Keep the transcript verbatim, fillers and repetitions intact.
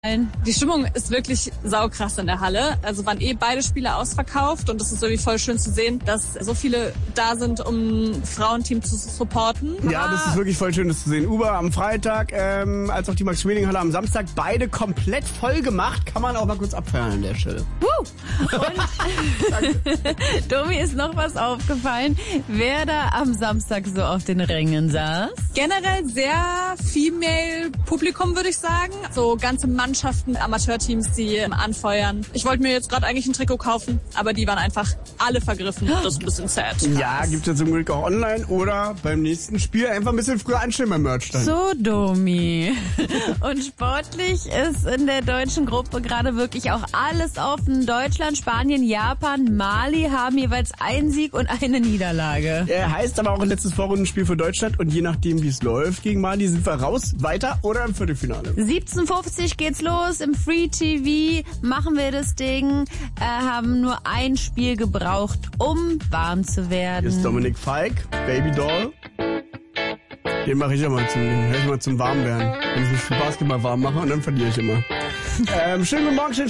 Die Stimmung ist wirklich saukrass in der Halle. Also waren eh beide Spiele ausverkauft und es ist irgendwie voll schön zu sehen, dass so viele da sind, um Frauenteam zu supporten. Ja, das ist wirklich voll schön, das zu sehen. Uber am Freitag, ähm, als auch die Max-Schmeling-Halle am Samstag, beide komplett voll gemacht. Kann man auch mal kurz abfeiern an der Stelle. Uh. Und Domi, ist noch was aufgefallen, wer da am Samstag so auf den Rängen saß? Generell sehr female Publikum, würde ich sagen. So ganze Mannschaften, Amateurteams, die anfeuern. Ich wollte mir jetzt gerade eigentlich ein Trikot kaufen, aber die waren einfach alle vergriffen. Das ist ein bisschen sad. Ja, gibt's ja zum Glück auch online oder beim nächsten Spiel einfach ein bisschen früher anstellen beim Merchstand. So, Domi. Und sportlich ist in der deutschen Gruppe gerade wirklich auch alles offen. Deutschland, Spanien, Japan, Mali haben jeweils einen Sieg und eine Niederlage. Er heißt aber auch ein letztes Vorrundenspiel für Deutschland und je nachdem, wie es läuft gegen Mali, sind wir raus, weiter oder im Viertelfinale. siebzehn Uhr fünfzig geht's los. Im Free T V machen wir das Ding. Äh, haben nur ein Spiel gebraucht, um warm zu werden. Hier ist Dominik Falk, Baby Doll. Den mache ich immer zum, den helfe ich mal zum Warmwerden. Wenn ich mich für Basketball warm mache und dann verliere ich immer. ähm, schönen guten Morgen, schönen